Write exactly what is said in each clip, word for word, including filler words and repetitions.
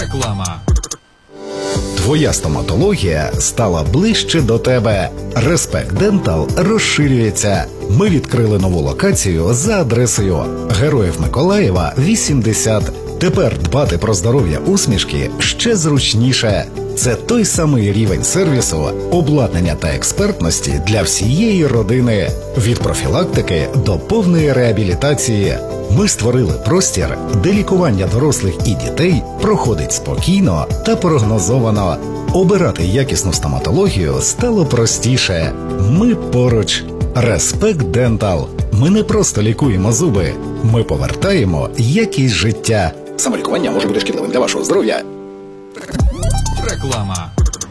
Реклама. Твоя стоматологія стала ближче до тебе. Респект Дентал розширюється. Ми відкрили нову локацію за адресою Героїв Миколаєва, вісімдесят. Тепер дбати про здоров'я усмішки ще зручніше. Це той самий рівень сервісу, обладнання та експертності для всієї родини. Від профілактики до повної реабілітації. Ми створили простір, де лікування дорослих і дітей проходить спокійно та прогнозовано. Обирати якісну стоматологію стало простіше. Ми поруч. Респект Дентал. Ми не просто лікуємо зуби. Ми повертаємо якість життя. Самолікування може бути шкідливим для вашого здоров'я. Реклама.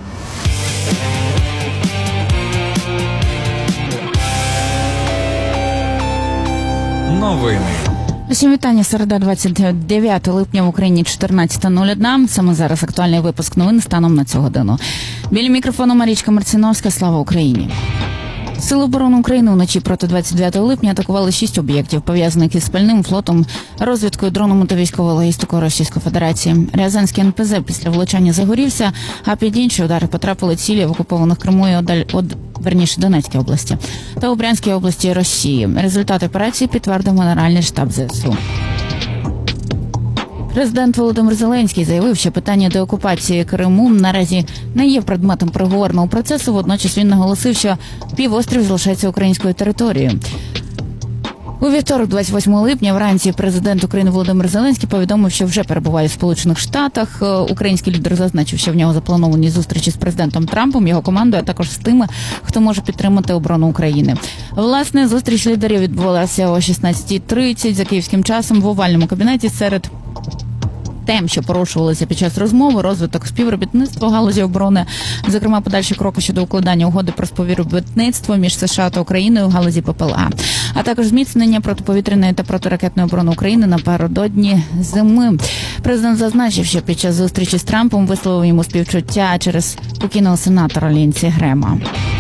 Новини. Усім вітання. Середа, двадцять дев'ятого липня, в Україні чотирнадцята нуль одна. Саме зараз актуальний випуск новин станом на цю годину. Біля мікрофону Марічка Марциновська. Слава Україні. Сили оборони України вночі проти двадцять дев'ятого липня атакували шість об'єктів, пов'язаних із спальним флотом, розвідкою, дронами та військовою логістикою Російської Федерації. Рязанський ен пе зет після влучання загорівся, а під інші удари потрапили цілі в окупованих Криму і одаль... од... верніше Донецькій області та у Брянській області Росії. Результати операції підтвердив Генеральний штаб зе ес у. Президент Володимир Зеленський заявив, що питання деокупації Криму наразі не є предметом переговорного процесу. Водночас він наголосив, що півострів залишається українською територією. У вівторок, двадцять восьмого липня, вранці президент України Володимир Зеленський повідомив, що вже перебуває в Сполучених Штатах. Український лідер зазначив, що в нього заплановані зустрічі з президентом Трампом, його командою, а також з тими, хто може підтримати оборону України. Власне, зустріч лідерів відбувалася о шістнадцятій тридцять за київським часом в овальному кабінеті. Серед тем, що порушувалися під час розмови, розвиток співробітництва в галузі оборони, зокрема подальші кроки щодо укладання угоди про співробітництво між США та Україною в галузі пе пе ел а, а також зміцнення протиповітряної та протиракетної оборони України напередодні зими. Президент зазначив, що під час зустрічі з Трампом висловив йому співчуття через покійного сенатора Лінсі Грема.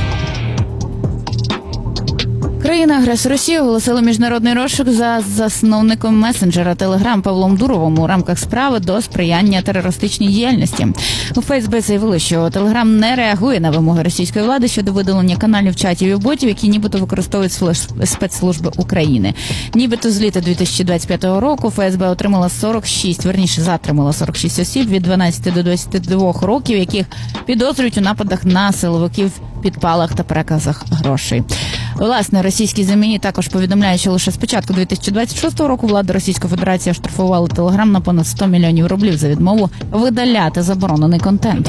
Країна-агресор Росії оголосила міжнародний розшук за засновником месенджера Telegram Павлом Дуровим у рамках справи до сприяння терористичній діяльності. У еф ес бе заявили, що Telegram не реагує на вимоги російської влади щодо видалення каналів, чатів і ботів, які нібито використовують спецслужби України. Нібито з літа дві тисячі двадцять п'ятого року еф ес бе отримала сорок шість, верніше затримала сорок шість осіб від дванадцяти до двадцяти двох років, яких підозрюють у нападах на силовиків, підпалах та переказах грошей. Власне, російські ЗМІ також повідомляють, що лише з початку дві тисячі двадцять шостого року влада Російської Федерації оштрафувала Телеграм на понад сто мільйонів рублів за відмову видаляти заборонений контент.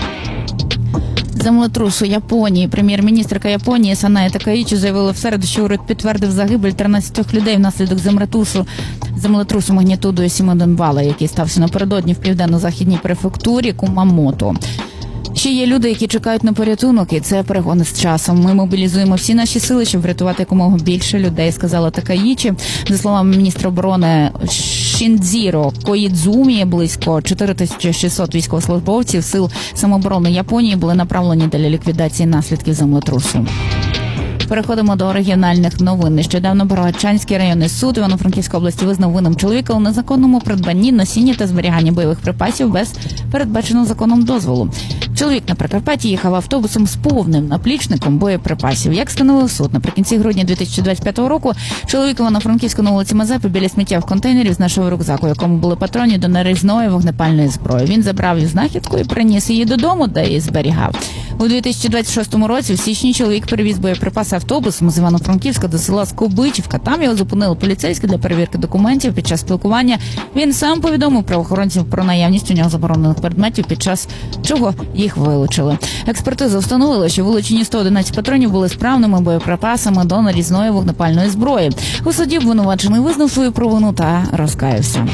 Землетрус у Японії. Прем'єр-міністрка Японії Санае Такаїчі заявила в середу, що уряд підтвердив загибель тринадцяти людей внаслідок землетрусу, землетрусу магнітудою сім цілих одна бала, який стався напередодні в південно-західній префектурі Кумамото. Ще є люди, які чекають на порятунок, і це перегони з часом. Ми мобілізуємо всі наші сили, щоб врятувати якомога більше людей, сказала Такаїчі. За словами міністра оборони Шіндзіро Коїдзумі, близько чотири тисячі шістсот військовослужбовців сил самооборони Японії були направлені для ліквідації наслідків землетрусу. Переходимо до регіональних новин. Нещодавно Богородчанський районний суд Івано-Франківської області визнав винним чоловіка у незаконному придбанні, носінні та зберіганні бойових припасів без передбаченого законом дозволу. Чоловік на Прикарпатті їхав автобусом з повним наплічником боєприпасів. Як встановив суд, наприкінці грудня дві тисячі двадцять п'ятого року чоловік Івано-Франківську на вулиці Мазепи біля сміття в контейнері знайшов рюкзак, у якому були патрони до нарізної вогнепальної зброї. Він забрав її знахідку і приніс її додому, де її зберігав. У дві тисячі двадцять шостому році в січні чоловік перевіз боєприпаси автобусом з Івано-Франківська до села Скобичівка. Там його зупинили поліцейські для перевірки документів. Під час спілкування він сам повідомив правоохоронців про наявність у нього заборонених предметів, під час чого їх вилучили. Експертиза встановила, що вилучені сто одинадцять патронів були справними боєприпасами до нарізної вогнепальної зброї. У суді обвинувачений визнав свою провину та розкаявся.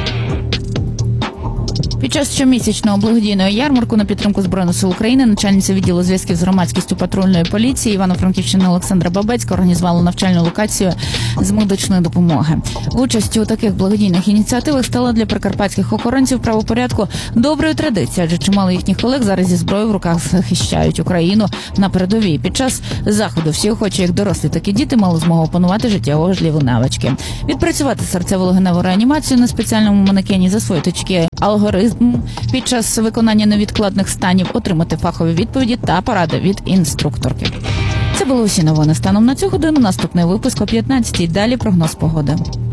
Під час щомісячного благодійного ярмарку на підтримку Збройних сил України начальниця відділу зв'язків з громадськістю патрульної поліції Івано-Франківщини Олександра Бабецька організувала навчальну локацію з медичної допомоги. Участь у таких благодійних ініціативах стала для прикарпатських охоронців правопорядку доброю традицією, адже чимало їхніх колег зараз зі зброєю в руках захищають Україну на передовій. Під час заходу всі охочі, як дорослі, так і діти, мали змогу опанувати життєво важливі навички. Відпрацювати серцево-легеневу реанімацію на спеціальному манекені, засвоїти чіткі алгоритми м, під час виконання невідкладних станів, отримати фахові відповіді та поради від інструкторки. Це були усі новини станом на цю годину. Наступний випуск о п'ятнадцятій. Далі прогноз погоди.